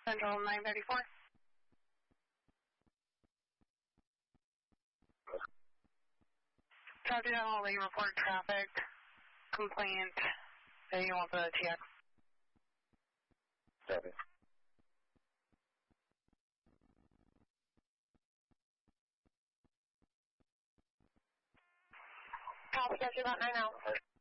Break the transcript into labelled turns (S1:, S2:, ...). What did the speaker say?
S1: Central 934. Copy that, I'll report traffic complaint that you want the TX.
S2: Copy.
S1: Copy, got you about 9 out.